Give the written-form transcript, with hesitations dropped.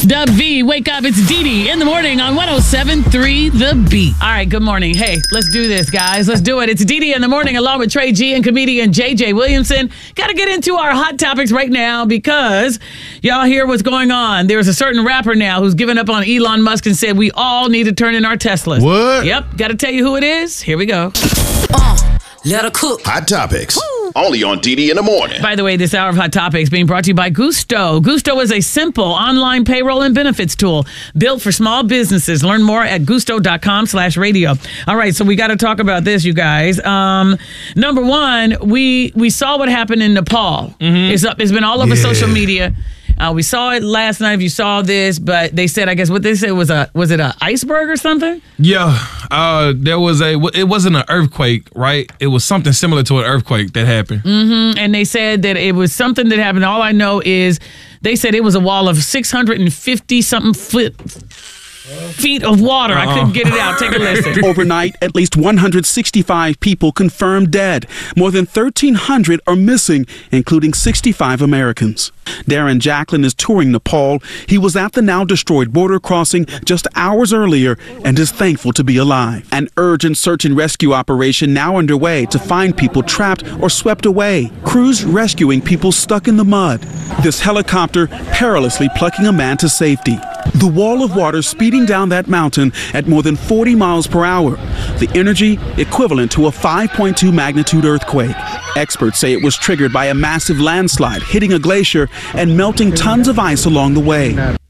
Dub V, wake up. It's Dee Dee in the morning on 107.3 The Beat. All right, good morning. Hey, let's do this, guys. Let's do it. It's Dee Dee in the morning along with Trey G and comedian JJ Williamson. Got to get into our hot topics right now because y'all hear what's going on. There's a certain rapper now who's given up on Elon Musk and said we all need to turn in our Teslas. What? Yep, got to tell you who it is. Here we go. Let her cook. Hot topics. Only on DD in the morning. By the way, this hour of Hot Topics being brought to you by Gusto. Gusto is a simple online payroll and benefits tool built for small businesses. Learn more at gusto.com/radio. All right, so we got to talk about this, you guys. Number one, we saw what happened in Nepal. It's been all over social media. We saw it last night. If you saw this, but they said, I guess what they said was it an iceberg or something? Yeah, it wasn't an earthquake, right? It was something similar to an earthquake that happened. And they said that it was something that happened. All I know is they said it was a wall of 650 something feet of water. I couldn't get it out. Take a listen. Overnight, at least 165 people confirmed dead. More than 1,300 are missing, including 65 Americans. Darren Jacklin is touring Nepal. He was at the now destroyed border crossing just hours earlier and is thankful to be alive. An urgent search and rescue operation now underway to find people trapped or swept away. Crews rescuing people stuck in the mud. This helicopter perilously plucking a man to safety. The wall of water speeding down that mountain at more than 40 miles per hour. The energy equivalent to a 5.2 magnitude earthquake. Experts say it was triggered by a massive landslide hitting a glacier and melting tons of ice along the way.